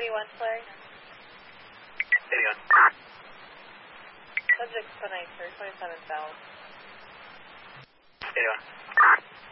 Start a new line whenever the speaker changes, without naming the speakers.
81 flag.
81.
Subject 29, sir, 27 south.
81.